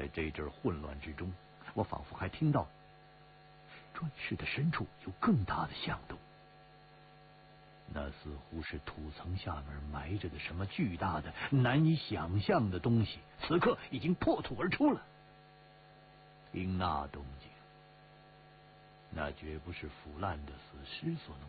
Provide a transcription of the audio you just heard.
在这阵混乱之中，我仿佛还听到砖室的深处有更大的响动，那似乎是土层下面埋着的什么巨大的、难以想象的东西，此刻已经破土而出了。听那动静，那绝不是腐烂的死尸所能